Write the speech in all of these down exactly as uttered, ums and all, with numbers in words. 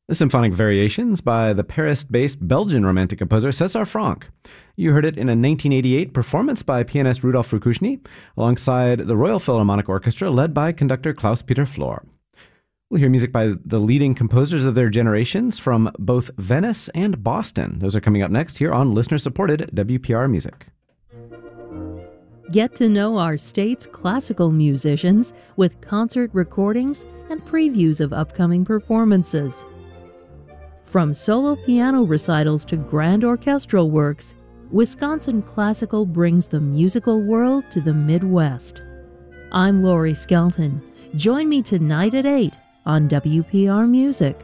The Symphonic Variations by the Paris-based Belgian romantic composer César Franck. You heard it in a nineteen eighty-eight performance by pianist Rudolf Rukushny, alongside the Royal Philharmonic Orchestra led by conductor Klaus-Peter Flor. We'll hear music by the leading composers of their generations from both Venice and Boston. Those are coming up next here on listener-supported W P R Music. Get to know our state's classical musicians with concert recordings and previews of upcoming performances. From solo piano recitals to grand orchestral works, Wisconsin Classical brings the musical world to the Midwest. I'm Lori Skelton. Join me tonight at eight on W P R Music.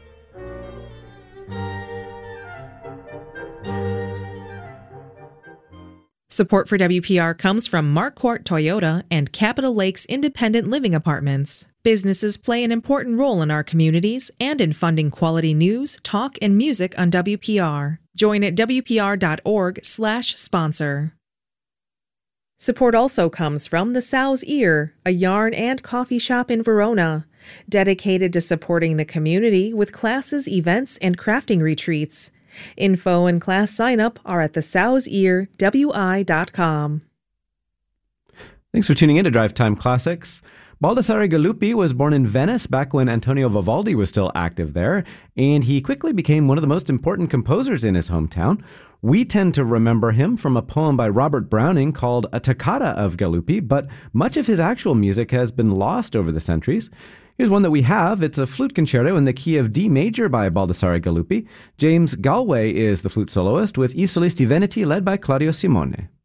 Support for W P R comes from Marquardt Toyota and Capitol Lakes Independent Living Apartments. Businesses play an important role in our communities and in funding quality news, talk, and music on W P R. Join at W P R dot org slash sponsor. Support also comes from the Sow's Ear, a yarn and coffee shop in Verona, dedicated to supporting the community with classes, events, and crafting retreats. Info and class sign-up are at the sows ear w i dot com. Thanks for tuning in to Drive Time Classics. Baldassare Galuppi was born in Venice back when Antonio Vivaldi was still active there, and he quickly became one of the most important composers in his hometown. We tend to remember him from a poem by Robert Browning called A Toccata of Galuppi, but much of his actual music has been lost over the centuries. Here's one that we have. It's a flute concerto in the key of D major by Baldassare Galuppi. James Galway is the flute soloist, with I Solisti Veneti led by Claudio Simone.